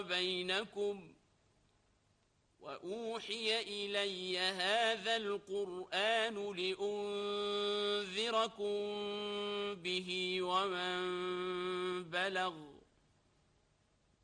بينكم وأوحي إلي هذا القرآن لأنذركم به ومن بلغ